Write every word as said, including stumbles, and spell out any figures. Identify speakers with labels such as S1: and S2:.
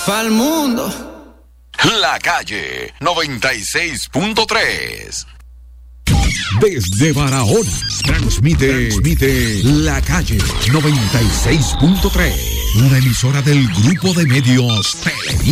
S1: Pa'l mundo.
S2: La Calle noventa y seis punto tres.
S3: Desde Barahona, transmite, transmite La Calle noventa y seis punto tres, una emisora del Grupo de Medios Televisa.